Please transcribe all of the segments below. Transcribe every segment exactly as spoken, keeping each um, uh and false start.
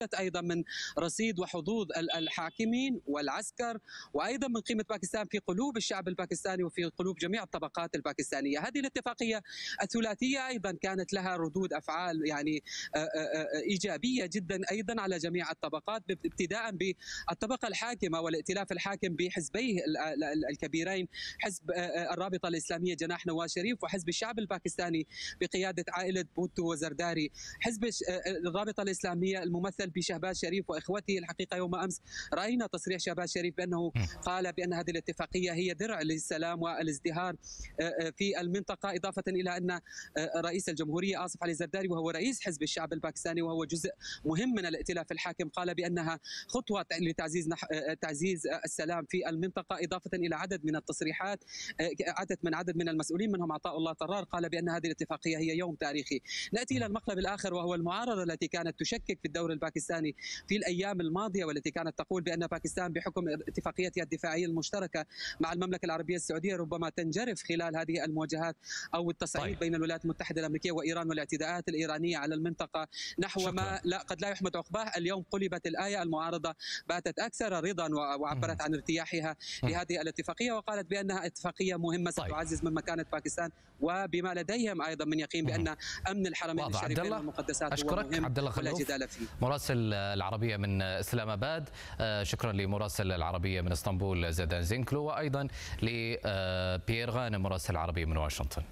أيضا من رصيد وحظوظ الحاكمين والعسكر، وأيضا من قيمة باكستان في قلوب الشعب الباكستاني وفي قلوب جميع الطبقات الباكستانية. هذه الاتفاقية الثلاثية أيضا كانت لها ردود أفعال يعني إيجابية جدا أيضا على جميع الطبقات، ابتداء بالطبقة الحاكمة والائتلاف الحاكم بحزبيه الكبيرين، حزب الرابطة الإسلامية جناح نواز شريف وحزب الشعب الباكستاني بقيادة عائلة بوتو وزرداري. حزب الرابطة الإسلامية الممثل بشهباز شريف وإخوته، الحقيقة يوم أمس رأينا تصريح شهباز شريف بأنه قال بأن هذه الاتفاقية هي درع للسلام والازدهار في المنطقة، إضافة إلى أن رئيس الجمهورية آصف علي زرداري وهو رئيس حزب الشعب الباكستاني وهو جزء مهم من الائتلاف الحاكم قال بأنها خطوة لتعزيز تعزيز السلام في المنطقة، إضافة إلى عدد من التصريحات عدد من عدد من المسؤولين منهم عطاء الله طرار قال بأن هذه الاتفاقية هي يوم تاريخي. نأتي إلى المقلب الآخر وهو المعارضة التي كانت تشكك في الدور الباكستاني في الأيام الماضية، والتي كانت تقول بأن باكستان بحكم اتفاقيتها الدفاعية المشتركة مع المملكة العربية السعودية ربما تنجرف خلال هذه المواجهات أو التصعيد طيب. بين الولايات المتحدة الأمريكية وإيران والاعتداءات الإيرانية على المنطقة نحو شكرا. ما لا قد لا يحمد عقباه. اليوم قلبت الآية، المعارضة باتت أكثر رضا وعبرت عن ارتياحها لهذه الاتفاقية وقالت بأنها اتفاقية مهمة ستعزز طيب. من مكانة باكستان وبما لديهم أيضا من يقين بأن أمن الحرمين الشريفين والمقدسات هو مهم عبد الله ولا جدال فيه. مراسل العربية من إسلام آباد، شكرا لمراسل العربية من اسطنبول زيدان زينكلو، وأيضا لبيير غانم مراسل العربية من واشنطن.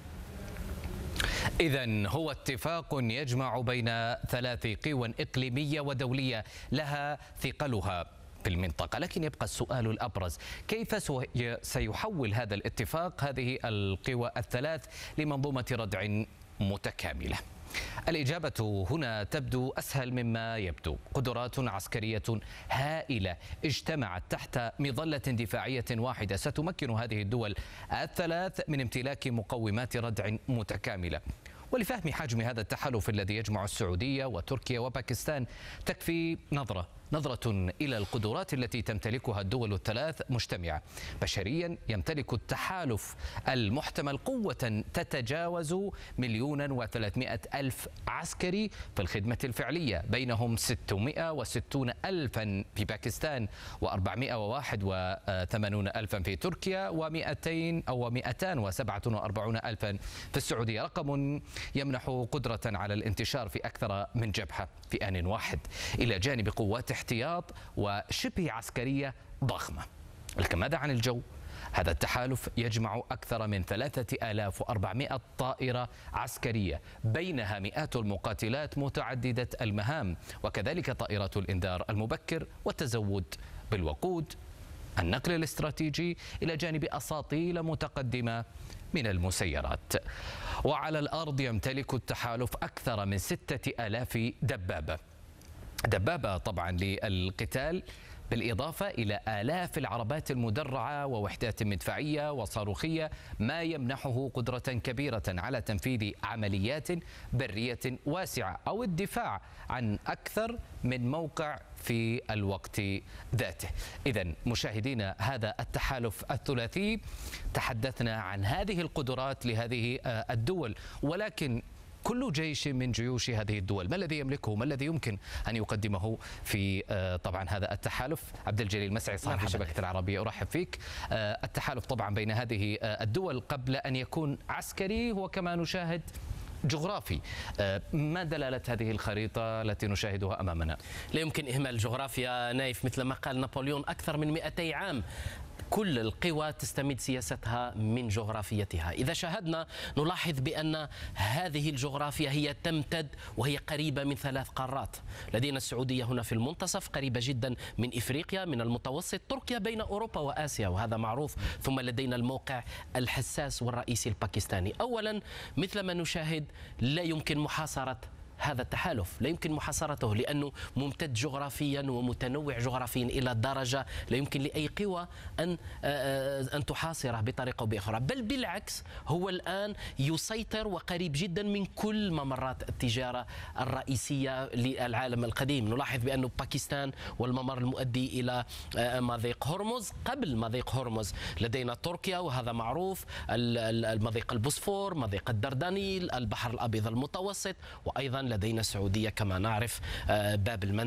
إذن هو اتفاق يجمع بين ثلاث قوى إقليمية ودولية لها ثقلها في المنطقة، لكن يبقى السؤال الأبرز: كيف سيحول هذا الاتفاق هذه القوى الثلاث لمنظومة ردع متكاملة؟ الإجابة هنا تبدو أسهل مما يبدو. قدرات عسكرية هائلة اجتمعت تحت مظلة دفاعية واحدة ستمكن هذه الدول الثلاث من امتلاك مقومات ردع متكاملة. ولفهم حجم هذا التحالف الذي يجمع السعودية وتركيا وباكستان تكفي نظرة نظرة إلى القدرات التي تمتلكها الدول الثلاث مجتمعة. بشريا يمتلك التحالف المحتمل قوة تتجاوز مليونا وثلاثمائة ألف عسكري في الخدمة الفعلية، بينهم ستمائة وستون ألفا في باكستان وأربعمائة وواحد وثمانين ألفا في تركيا ومئتين أو مئتان وسبعة وأربعين ألفا في السعودية، رقم يمنح قدرة على الانتشار في أكثر من جبهة في آن واحد، إلى جانب قوات احتياط وشبه عسكرية ضخمة. لكن ماذا عن الجو؟ هذا التحالف يجمع أكثر من ثلاثة آلاف وأربعمائة طائرة عسكرية، بينها مئات المقاتلات متعددة المهام، وكذلك طائرات الإنذار المبكر والتزود بالوقود، النقل الاستراتيجي، إلى جانب أساطيل متقدمة من المسيرات. وعلى الأرض يمتلك التحالف أكثر من ستة آلاف دبابة دبابة طبعا للقتال، بالإضافة إلى آلاف العربات المدرعة ووحدات مدفعية وصاروخية، ما يمنحه قدرة كبيرة على تنفيذ عمليات برية واسعة أو الدفاع عن أكثر من موقع في الوقت ذاته. إذن مشاهدينا، هذا التحالف الثلاثي تحدثنا عن هذه القدرات لهذه الدول، ولكن كل جيش من جيوش هذه الدول ما الذي يملكه؟ ما الذي يمكن أن يقدمه في طبعا هذا التحالف؟ عبد الجليل مسعي صاحب شبكة العربية، أرحب فيك. التحالف طبعا بين هذه الدول قبل أن يكون عسكري هو كما نشاهد جغرافي. ما دلالة هذه الخريطة التي نشاهدها أمامنا؟ لا يمكن إهمال الجغرافيا نايف، مثل ما قال نابليون أكثر من مئتي عام كل القوى تستمد سياستها من جغرافيتها. إذا شاهدنا نلاحظ بأن هذه الجغرافيا هي تمتد وهي قريبة من ثلاث قارات. لدينا السعودية هنا في المنتصف، قريبة جدا من إفريقيا، من المتوسط، تركيا بين أوروبا وآسيا وهذا معروف، ثم لدينا الموقع الحساس والرئيسي الباكستاني. أولا مثل ما نشاهد لا يمكن محاصرة هذا التحالف، لا يمكن محاصرته لأنه ممتد جغرافيا ومتنوع جغرافيا إلى درجة لا يمكن لأي قوى أن أن تحاصره بطريقة أو بأخرى، بل بالعكس هو الآن يسيطر وقريب جدا من كل ممرات التجارة الرئيسية للعالم القديم. نلاحظ بأن باكستان والممر المؤدي إلى مضيق هرمز، قبل مضيق هرمز لدينا تركيا وهذا معروف، المضيق البوسفور، مضيق الدردنيل، البحر الأبيض المتوسط، وأيضا لدينا السعودية كما نعرف باب المندب